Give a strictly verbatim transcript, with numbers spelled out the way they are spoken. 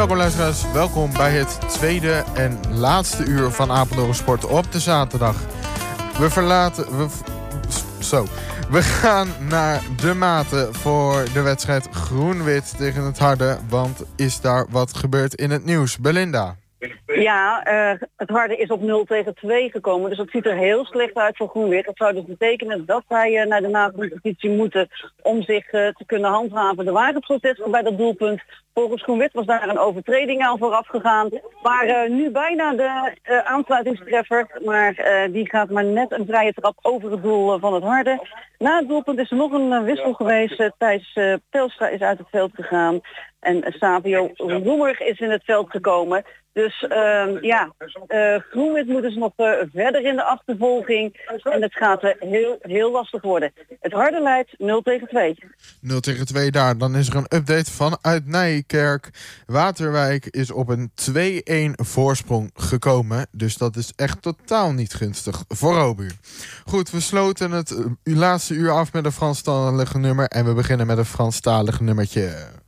Welkom luisteraars, welkom bij het tweede en laatste uur van Apeldoorn Sport op de zaterdag. We verlaten... We, zo. We gaan naar de Maten voor de wedstrijd Groen-Wit tegen het Harde. Want is daar wat gebeurd in het nieuws? Belinda. Ja, uh, het Harde is op nul tegen twee gekomen. Dus dat ziet er heel slecht uit voor Groen-Wit. Dat zou dus betekenen dat zij uh, naar de na-competitie moeten om zich uh, te kunnen handhaven. Er waren protesten bij dat doelpunt. Volgens Groen-Wit was daar een overtreding aan vooraf gegaan. Maar uh, nu bijna de uh, aansluitingstreffer. Maar uh, die gaat maar net een vrije trap over het doel uh, van het Harde. Na het doelpunt is er nog een uh, wissel geweest. Uh, Thijs uh, Pelstra is uit het veld gegaan. En uh, Savio Roemer is in het veld gekomen. Dus uh, ja, uh, Groen-Wit moet dus nog uh, verder in de achtervolging. En het gaat uh, heel, heel lastig worden. Het Harde leidt nul tegen twee. nul tegen twee daar. Dan is er een update vanuit Nijkerk. Waterwijk is op een twee-een voorsprong gekomen. Dus dat is echt totaal niet gunstig voor Robuur. Goed, we sloten het uh, laatste uur af met een Franstalige nummer. En we beginnen met een Franstalig nummertje.